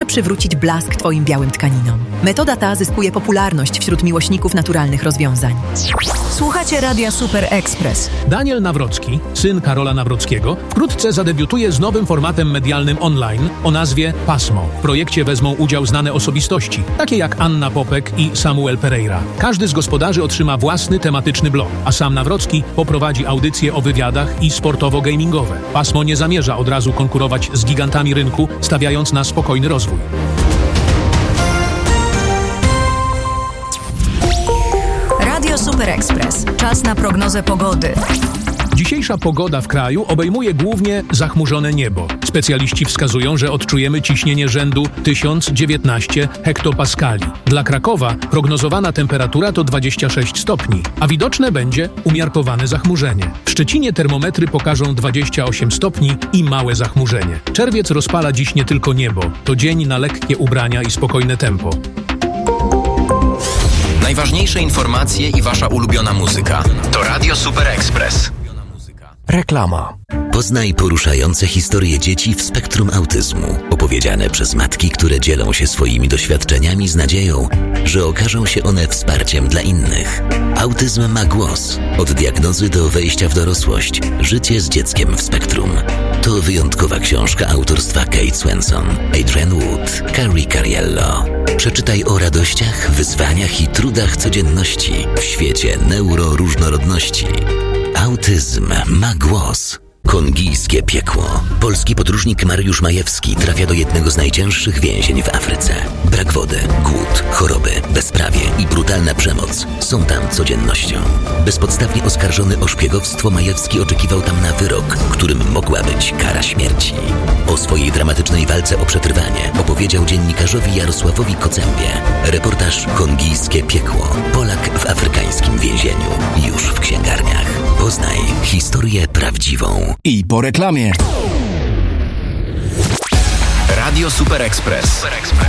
przywrócić blask Twoim białym tkaninom. Metoda ta zyskuje popularność wśród miłośników naturalnych rozwiązań. Słuchacie Radia Super Express. Daniel Nawrocki, syn Karola Nawrockiego, wkrótce zadebiutuje z nowym formatem medialnym online o nazwie Pasmo. W projekcie wezmą udział znane osobistości, takie jak Anna Popek i Samuel Pereira. Każdy z gospodarzy otrzyma własny tematyczny blog, a sam Nawrocki poprowadzi audycje o wywiadach i sportowo-gamingowe. Pasmo nie zamierza od razu konkurować z gigantami rynku, stawiając na spokojny rozwój. Radio Super Express. Czas na prognozę pogody. Dzisiejsza pogoda w kraju obejmuje głównie zachmurzone niebo. Specjaliści wskazują, że odczujemy ciśnienie rzędu 1019 hektopaskali. Dla Krakowa prognozowana temperatura to 26 stopni, a widoczne będzie umiarkowane zachmurzenie. W Szczecinie termometry pokażą 28 stopni i małe zachmurzenie. Czerwiec rozpala dziś nie tylko niebo. To dzień na lekkie ubrania i spokojne tempo. Najważniejsze informacje i wasza ulubiona muzyka. To Radio Super Express. Reklama. Poznaj poruszające historie dzieci w spektrum autyzmu, opowiedziane przez matki, które dzielą się swoimi doświadczeniami z nadzieją, że okażą się one wsparciem dla innych. Autyzm ma głos. Od diagnozy do wejścia w dorosłość. Życie z dzieckiem w spektrum. To wyjątkowa książka autorstwa Kate Swenson, Adrian Wood, Carrie Cariello. Przeczytaj o radościach, wyzwaniach i trudach codzienności w świecie neuroróżnorodności. Autyzm ma głos. Kongijskie piekło. Polski podróżnik Mariusz Majewski trafia do jednego z najcięższych więzień w Afryce. Brak wody, głód, choroby, bezprawie i brutalna przemoc są tam codziennością. Bezpodstawnie oskarżony o szpiegowstwo, Majewski oczekiwał tam na wyrok, którym mogła być kara śmierci. O swojej dramatycznej walce o przetrwanie opowiedział dziennikarzowi Jarosławowi Kocębie. Reportaż Kongijskie piekło. Polak w afrykańskim więzieniu. Już w księgarniach. Poznaj historię prawdziwą. I po reklamie. Radio Super Express.